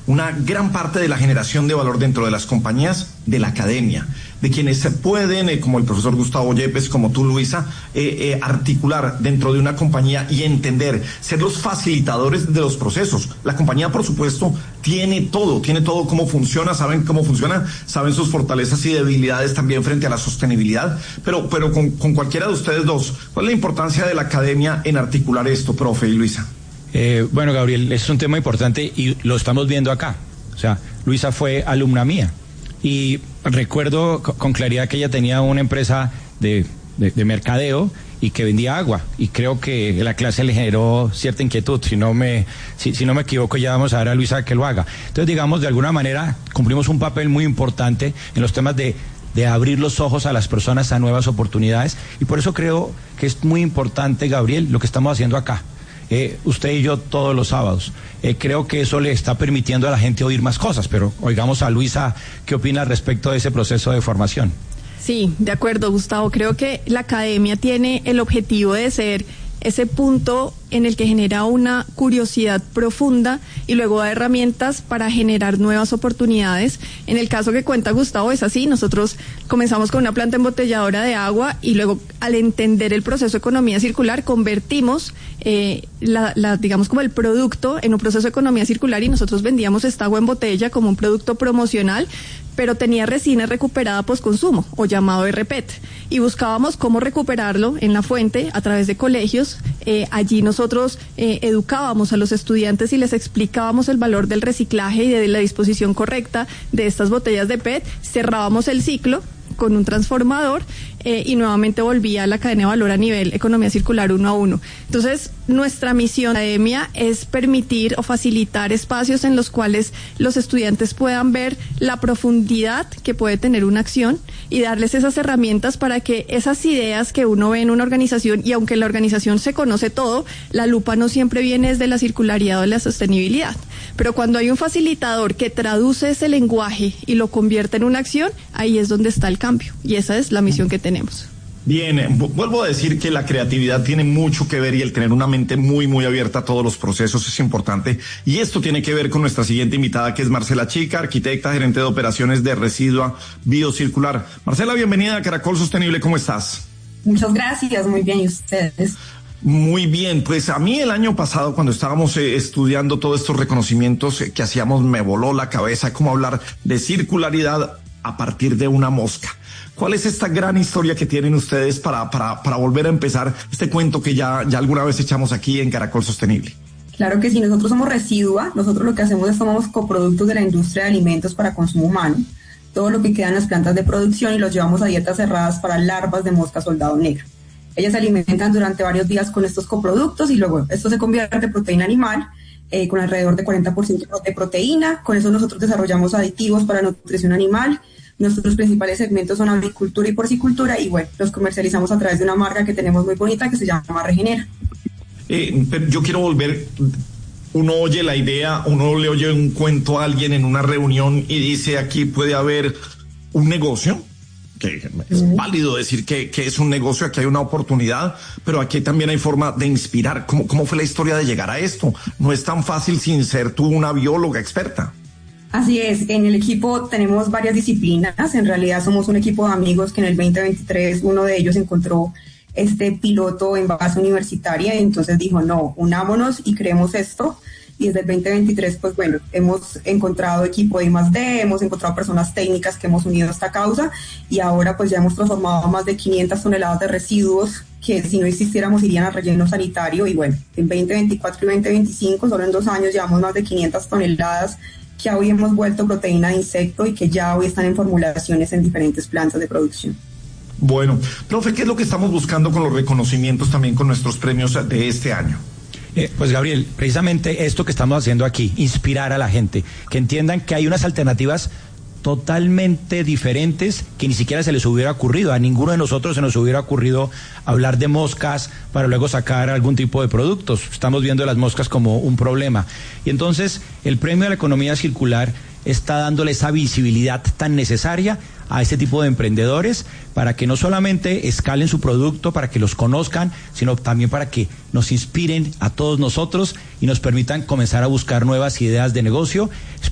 una gran parte de la generación de valor dentro de las compañías de la academia, de quienes se pueden, como el profesor Gustavo Yepes, como tú, Luisa, articular dentro de una compañía y entender, ser los facilitadores de los procesos. La compañía, por supuesto, tiene todo cómo funciona, saben cómo funciona, saben sus fortalezas y debilidades también frente a la sostenibilidad, pero con cualquiera de ustedes dos, ¿cuál es la importancia de la academia en articular esto, profe y Luisa? Bueno, Gabriel, es un tema importante y lo estamos viendo acá. O sea, Luisa fue alumna mía y recuerdo con claridad que ella tenía una empresa de mercadeo y que vendía agua, y creo que la clase le generó cierta inquietud. Si no me equivoco, ya vamos a ver a Luisa que lo haga. Entonces, digamos, de alguna manera cumplimos un papel muy importante en los temas de abrir los ojos a las personas a nuevas oportunidades, y por eso creo que es muy importante, Gabriel, lo que estamos haciendo acá. Usted y yo todos los sábados. Creo que eso le está permitiendo a la gente oír más cosas, pero oigamos a Luisa qué opina respecto de ese proceso de formación. Sí, de acuerdo, Gustavo. Creo que la academia tiene el objetivo de ser ese punto en el que genera una curiosidad profunda y luego da herramientas para generar nuevas oportunidades. En el caso que cuenta Gustavo es así. Nosotros comenzamos con una planta embotelladora de agua y luego, al entender el proceso de economía circular, convertimos digamos como el producto en un proceso de economía circular, y nosotros vendíamos esta agua en botella como un producto promocional, pero tenía resina recuperada postconsumo, o llamado RPET, y buscábamos cómo recuperarlo en la fuente a través de colegios. Allí nosotros educábamos a los estudiantes y les explicábamos el valor del reciclaje y de la disposición correcta de estas botellas de PET. Cerrábamos el ciclo con un transformador y nuevamente volvía a la cadena de valor a nivel economía circular 1 a 1. Entonces, nuestra misión en la academia es permitir o facilitar espacios en los cuales los estudiantes puedan ver la profundidad que puede tener una acción y darles esas herramientas para que esas ideas que uno ve en una organización, y aunque en la organización se conoce todo, la lupa no siempre viene desde la circularidad o de la sostenibilidad. Pero cuando hay un facilitador que traduce ese lenguaje y lo convierte en una acción, ahí es donde está el cambio, y esa es la misión que tenemos. Bien, vuelvo a decir que la creatividad tiene mucho que ver, y el tener una mente muy, muy abierta a todos los procesos es importante. Y esto tiene que ver con nuestra siguiente invitada, que es Marcela Chica, arquitecta, gerente de operaciones de Residua Biocircular. Marcela, bienvenida a Caracol Sostenible, ¿cómo estás? Muchas gracias, muy bien, ¿y ustedes? Muy bien, pues a mí el año pasado, cuando estábamos estudiando todos estos reconocimientos que hacíamos, me voló la cabeza cómo hablar de circularidad a partir de una mosca. ¿Cuál es esta gran historia que tienen ustedes para volver a empezar este cuento que ya alguna vez echamos aquí en Caracol Sostenible? Claro que sí, nosotros somos Residua. Nosotros lo que hacemos es tomamos coproductos de la industria de alimentos para consumo humano, todo lo que queda en las plantas de producción, y los llevamos a dietas cerradas para larvas de mosca soldado negro. Ellas se alimentan durante varios días con estos coproductos y luego esto se convierte en proteína animal, con alrededor de 40% de proteína. Con eso nosotros desarrollamos aditivos para nutrición animal. Nuestros principales segmentos son avicultura y porcicultura, y bueno, los comercializamos a través de una marca que tenemos muy bonita que se llama Regenera. Pero yo quiero volver, uno oye la idea, uno le oye un cuento a alguien en una reunión y dice, aquí puede haber un negocio, que es válido decir que es un negocio, aquí hay una oportunidad, pero aquí también hay forma de inspirar. ¿Cómo fue la historia de llegar a esto? No es tan fácil sin ser tú una bióloga experta. Así es, en el equipo tenemos varias disciplinas. En realidad somos un equipo de amigos que en el 2023 uno de ellos encontró este piloto en base universitaria, y entonces dijo, no, unámonos y creemos esto. Y desde el 2023, pues bueno, hemos encontrado equipo de I+D, hemos encontrado personas técnicas que hemos unido a esta causa, y ahora pues ya hemos transformado más de 500 toneladas de residuos que si no existiéramos irían a relleno sanitario. Y bueno, en 2024 y 2025, solo en 2 años, llevamos más de 500 toneladas que hoy hemos vuelto proteína de insecto y que ya hoy están en formulaciones en diferentes plantas de producción. Bueno, profe, ¿qué es lo que estamos buscando con los reconocimientos, también con nuestros premios de este año? Pues Gabriel, precisamente esto que estamos haciendo aquí, inspirar a la gente, que entiendan que hay unas alternativas totalmente diferentes que ni siquiera se les hubiera ocurrido. A ninguno de nosotros se nos hubiera ocurrido hablar de moscas para luego sacar algún tipo de productos. Estamos viendo las moscas como un problema. Y entonces el premio a la economía circular está dándole esa visibilidad tan necesaria a este tipo de emprendedores para que no solamente escalen su producto, para que los conozcan, sino también para que nos inspiren a todos nosotros y nos permitan comenzar a buscar nuevas ideas de negocio.